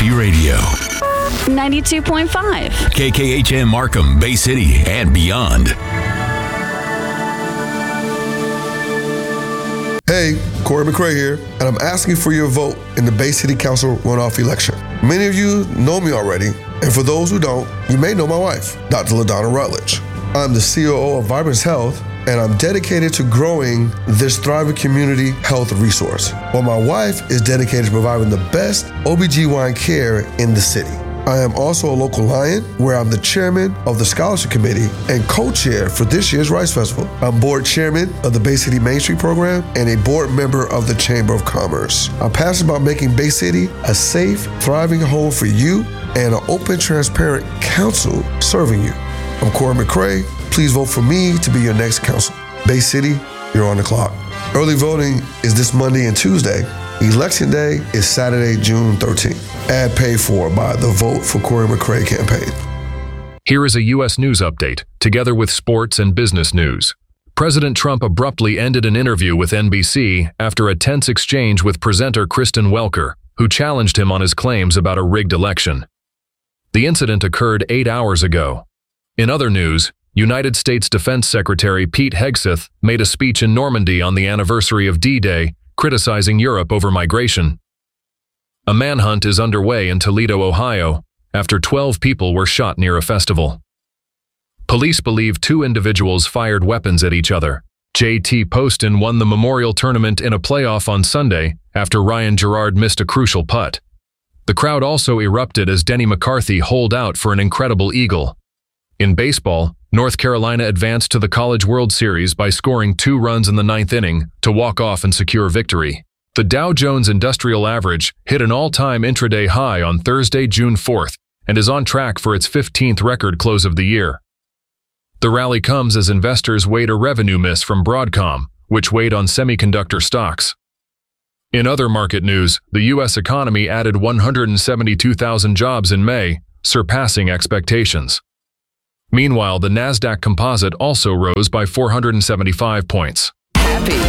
Happy Radio. 92.5. KKHM Markham, Bay City, and beyond. Hey, Corey McCray here, and I'm asking for your vote in the Bay City Council runoff election. Many of you know me already, and for those who don't, you may know my wife, Dr. LaDonna Rutledge. I'm the COO of Vibrance Health, and I'm dedicated to growing this thriving community health resource, while my wife is dedicated to providing the best OBGYN care in the city. I am also a local Lion, where I'm the chairman of the scholarship committee and co-chair for this year's Rice Festival. I'm board chairman of the Bay City Main Street program and a board member of the Chamber of Commerce. I'm passionate about making Bay City a safe, thriving home for you and an open, transparent council serving you. I'm Corey McCray. Please vote for me to be your next council. Bay City, you're on the clock. Early voting is this Monday and Tuesday. Election Day is Saturday, June 13th. Ad paid for by the Vote for Corey McCray campaign. Here is a U.S. news update, together with sports and business news. President Trump abruptly ended an interview with NBC after a tense exchange with presenter Kristen Welker, who challenged him on his claims about a rigged election. The incident occurred 8 hours ago. In other news, United States Defense Secretary Pete Hegseth made a speech in Normandy on the anniversary of D-Day, criticizing Europe over migration. A manhunt is underway in Toledo, Ohio, after 12 people were shot near a festival. Police believe 2 individuals fired weapons at each other. JT Poston won the Memorial Tournament in a playoff on Sunday after Ryan Gerard missed a crucial putt. The crowd also erupted as Denny McCarthy holed out for an incredible eagle. In baseball, North Carolina advanced to the College World Series by scoring 2 runs in the 9th inning to walk off and secure victory. The Dow Jones Industrial Average hit an all-time intraday high on Thursday, June 4th, and is on track for its 15th record close of the year. The rally comes as investors weighed a revenue miss from Broadcom, which weighed on semiconductor stocks. In other market news, the U.S. economy added 172,000 jobs in May, surpassing expectations. Meanwhile, the Nasdaq Composite also rose by 475 points.